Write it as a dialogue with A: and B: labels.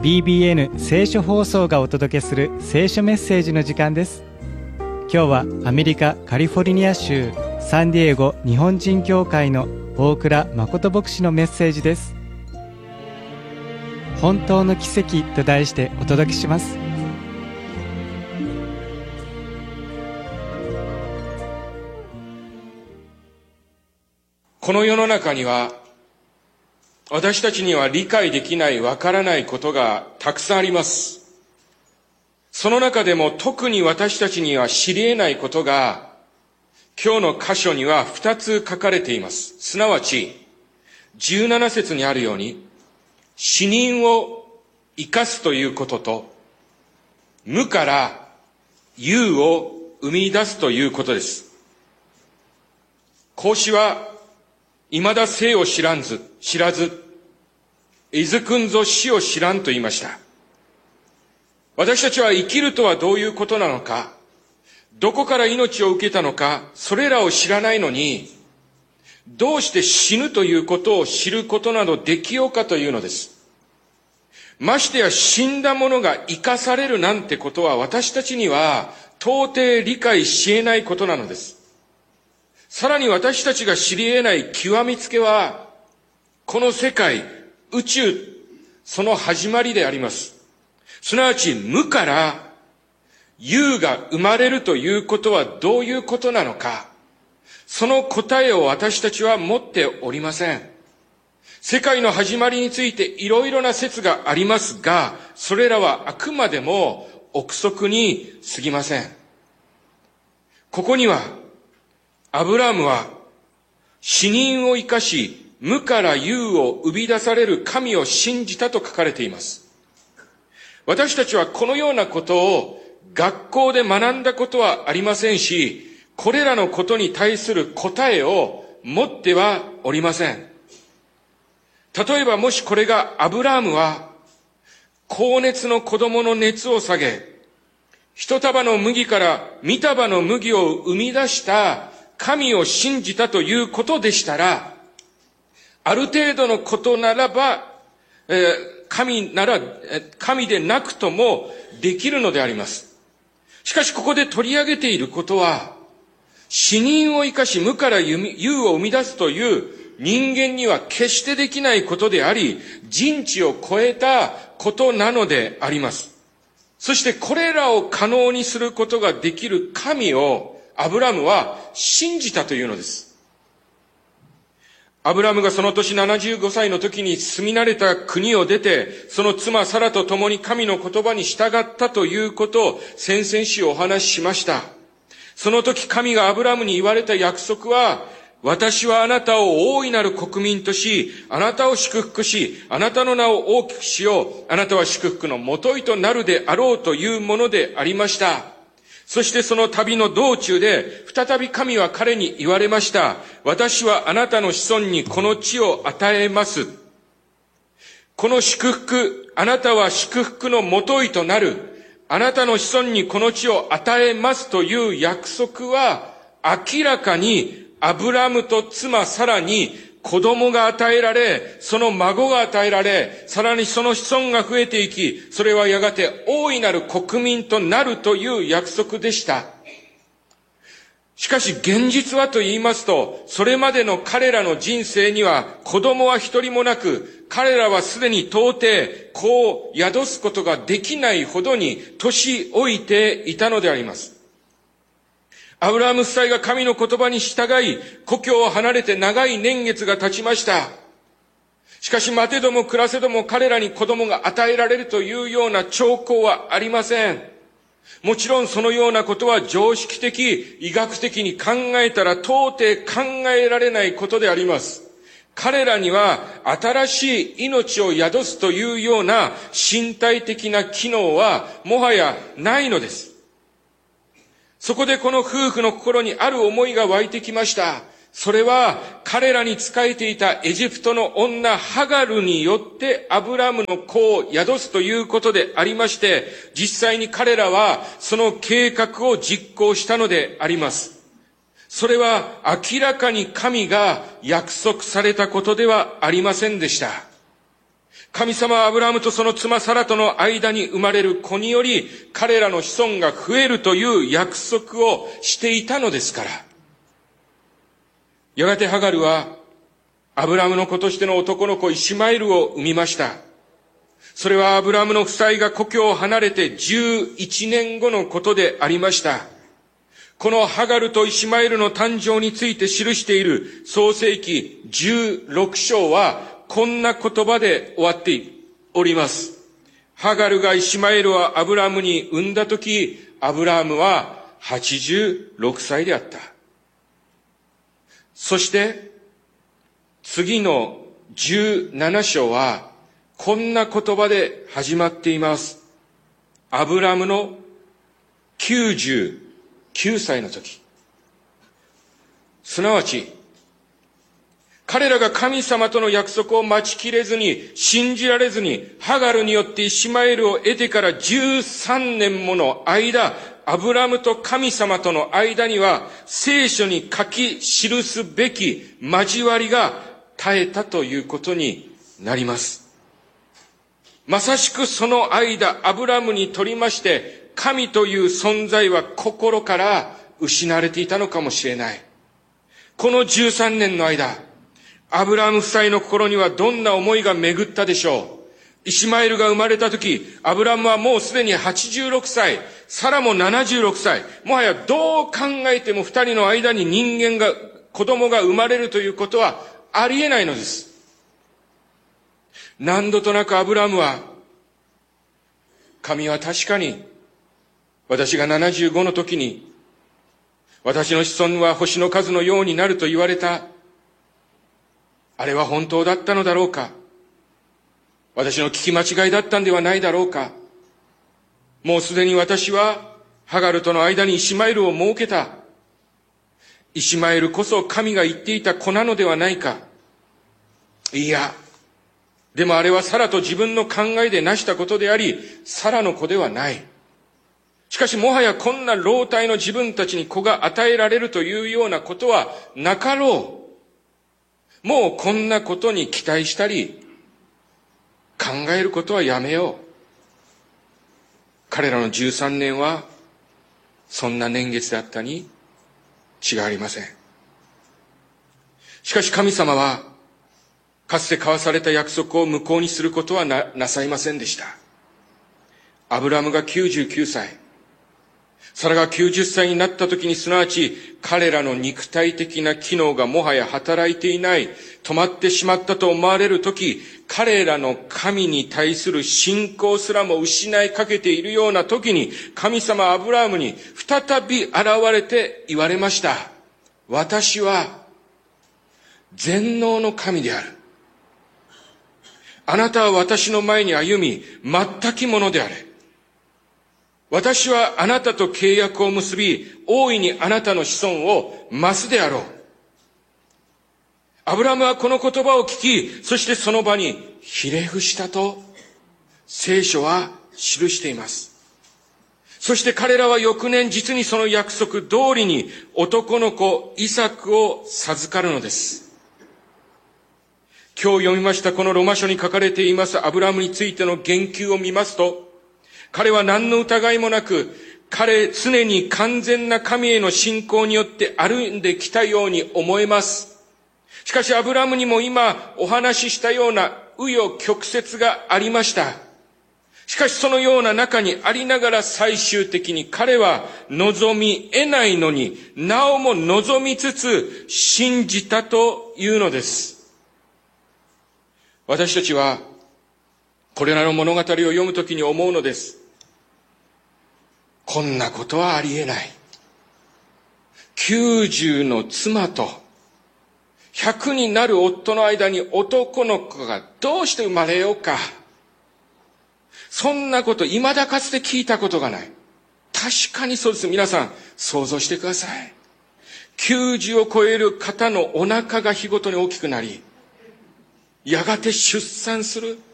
A: BBN 聖書放送がお届けする聖書メッセージの時間です。今日はアメリカカリフォルニア州サンディエゴ日本人教会の大倉誠牧師のメッセージです。本当の奇跡と題してお届けします。
B: この世の中には私たちには理解できない、わからないことがたくさんあります。その中でも特に私たちには知り得ないことが今日の箇所には2つ書かれています。すなわち17節にあるように、死人を生かすということと、無から有を生み出すということです。孔子は未だ生を知らず、いずくんぞ死を知らんと言いました。私たちは生きるとはどういうことなのか、どこから命を受けたのか、それらを知らないのに、どうして死ぬということを知ることなどできようかというのです。ましてや死んだ者が生かされるなんてことは私たちには到底理解し得ないことなのです。さらに私たちが知り得ない極みつけは、この世界、宇宙、その始まりであります。すなわち無から有が生まれるということはどういうことなのか、その答えを私たちは持っておりません。世界の始まりについていろいろな説がありますが、それらはあくまでも憶測に過ぎません。ここにはアブラハムは死人を生かし、無から有を生み出される神を信じたと書かれています。私たちはこのようなことを学校で学んだことはありませんし、これらのことに対する答えを持ってはおりません。例えばもしこれがアブラハムは高熱の子供の熱を下げ、一束の麦から三束の麦を生み出した神を信じたということでしたら、ある程度のことならば、神でなくともできるのであります。しかしここで取り上げていることは、死人を生かし無から有を生み出すという人間には決してできないことであり、人知を超えたことなのであります。そしてこれらを可能にすることができる神をアブラムは信じたというのです。アブラムがその年75歳の時に住み慣れた国を出て、その妻サラと共に神の言葉に従ったということを先々週お話ししました。その時神がアブラムに言われた約束は、私はあなたを大いなる国民とし、あなたを祝福し、あなたの名を大きくしよう。あなたは祝福のもといとなるであろうというものでありました。そしてその旅の道中で、再び神は彼に言われました。私はあなたの子孫にこの地を与えます。この祝福、あなたは祝福のもといとなる。あなたの子孫にこの地を与えますという約束は、明らかにアブラムと妻サラに子供が与えられ、その孫が与えられ、さらにその子孫が増えていき、それはやがて大いなる国民となるという約束でした。しかし現実はと言いますと、それまでの彼らの人生には子供は一人もなく、彼らはすでに到底子を宿すことができないほどに年老いていたのであります。アブラハム夫妻が神の言葉に従い、故郷を離れて長い年月が経ちました。しかし待てども暮らせども彼らに子供が与えられるというような兆候はありません。もちろんそのようなことは常識的、医学的に考えたら到底考えられないことであります。彼らには新しい命を宿すというような身体的な機能はもはやないのです。そこでこの夫婦の心にある思いが湧いてきました。それは彼らに仕えていたエジプトの女ハガルによってアブラムの子を宿すということでありまして、実際に彼らはその計画を実行したのであります。それは明らかに神が約束されたことではありませんでした。 神様はアブラハムとその妻サラとの間に生まれる子により、彼らの子孫が増えるという約束をしていたのですから。やがてハガルは、アブラハムの子としての男の子イシマエルを産みました。それはアブラハムの夫妻が故郷を離れて11年後のことでありました。このハガルとイシマエルの誕生について記している創世記16章はこんな言葉で終わっております。ハガルがイシマエルをアブラハムに産んだとき、アブラハムは86歳であった。そして次の17章はこんな言葉で始まっています。アブラハムの99歳の時。すなわち、彼らが神様との約束を待ちきれずに、信じられずに、ハガルによってイシマエルを得てから13年もの間、アブラハムと神様との間には、聖書に書き記すべき交わりが絶えたということになります。まさしくその間、アブラハムにとりまして、神という存在は心から失われていたのかもしれない。この13年の間、アブラハム夫妻の心にはどんな思いが巡ったでしょう。イシマエルが生まれた時、アブラハムはもうすでに86歳、サラも76歳、もはやどう考えても二人の間に子供が生まれるということはありえないのです。何度となくアブラハムは、神は確かに私が75の時に、私の子孫は星の数のようになると言われた。あれは本当だったのだろうか。私の聞き間違いだったんではないだろうか。もうすでに私はハガルとの間にイシマエルを設けた。イシマエルこそ神が言っていた子なのではないか。いや、でもあれはサラと自分の考えで成したことであり、サラの子ではない。しかしもはやこんな老体の自分たちに子が与えられるというようなことはなかろう。もうこんなことに期待したり、考えることはやめよう。彼らの13年は、そんな年月であったに違いありません。しかし神様は、かつて交わされた約束を無効にすることは なさいませんでした。アブラハムが99歳、サラが90歳になった時に、すなわち彼らの肉体的な機能がもはや働いていない、止まってしまったと思われる時、彼らの神に対する信仰すらも失いかけているような時に、神様はアブラハムに再び現れて言われました。私は全能の神である。あなたは私の前に歩み、全きものであれ。私はあなたと契約を結び、大いにあなたの子孫を増すであろう。アブラハムはこの言葉を聞き、そしてその場にひれ伏したと聖書は記しています。そして彼らは翌年、実にその約束通りに男の子イサクを授かるのです。今日読みましたこのロマ書に書かれていますアブラハムについての言及を見ますと、彼は何の疑いもなく、常に完全な神への信仰によって歩んできたように思えます。しかしアブラハムにも今お話ししたような紆余曲折がありました。しかしそのような中にありながら、最終的に彼は望み得ないのになおも望みつつ信じたというのです。私たちはこれらの物語を読むときに思うのです。こんなことはありえない。90の妻と100になる夫の間に男の子がどうして生まれようか。そんなこと未だかつて聞いたことがない。確かにそうです。皆さん想像してください。90を超える方のお腹が日ごとに大きくなり、やがて出産する。